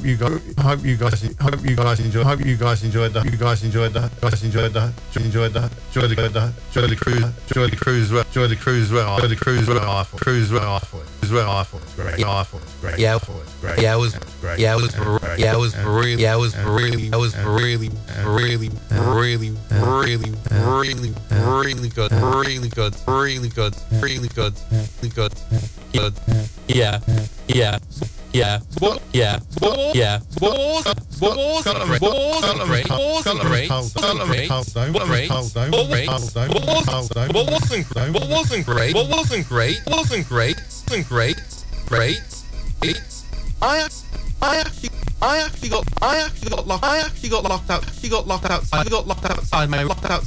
got locked outside my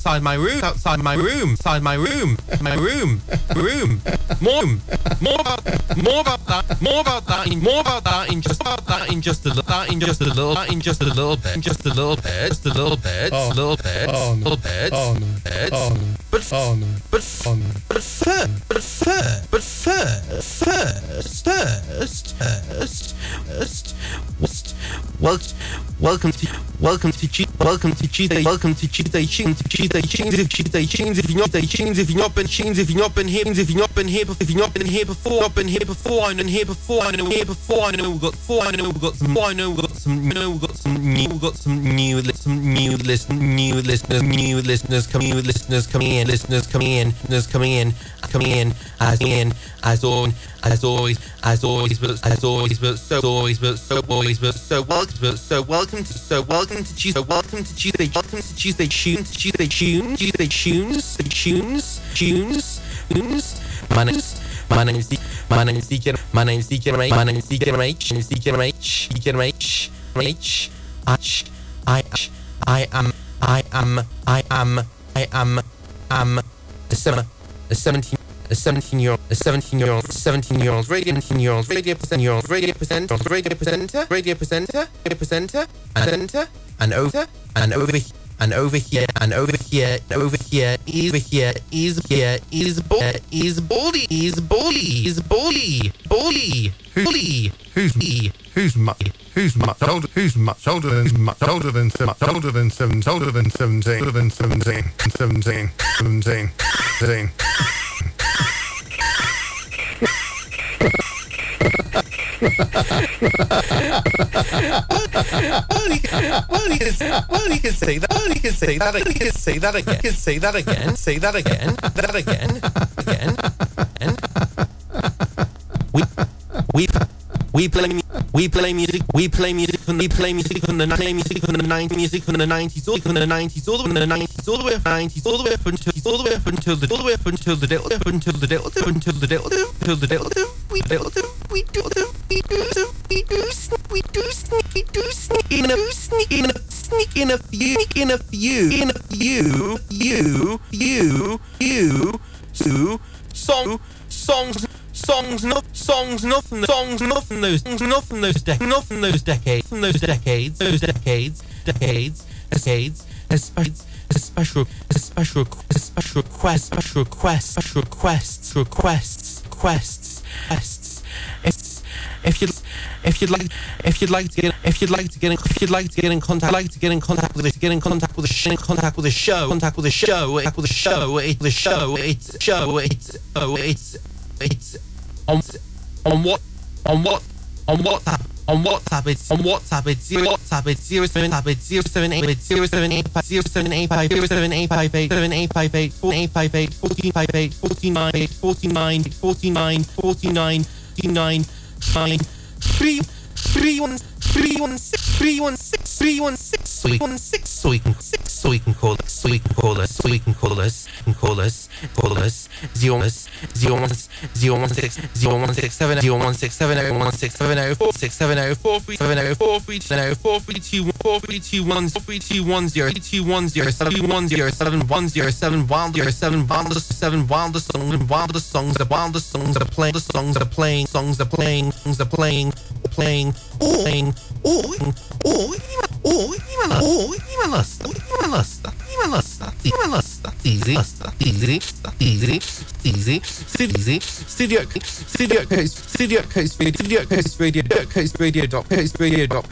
room. More about that in just a little bit. Welcome to Tuesday Tunes. If you've not been here before, I know we've got some new listeners coming in as always, welcome to Tuesday Tunes. My name is DJ a 17-year-old radio presenter, and over here is Baldy. Who's much older than 17. Well, you can say that again. We play music from the 90s, all the way up until the sneak in a few songs, not from those decades, a special requests. If you'd like to get in contact with the show, it's on WhatsApp. It's 316 so you can call us 'Email us. That's easy. Studio Coast Radio.